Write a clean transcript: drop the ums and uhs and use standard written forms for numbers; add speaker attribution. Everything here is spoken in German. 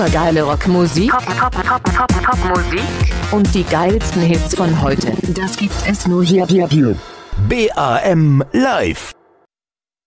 Speaker 1: supergeile Rockmusik Musik und die geilsten Hits von heute. Das gibt es nur hier.
Speaker 2: BAM Live.